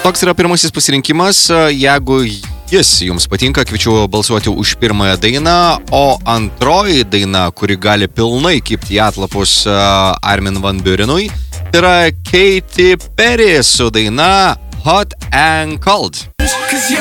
toks yra pirmasis pasirinkimas. Jeigu jis jums patinka, kviečiu balsuoti už pirmąją dainą, o antroji daina, kuri gali pilnai kibti į atlapus Armin van Buurenui, tai yra Katy Perry su daina Hot and Cold.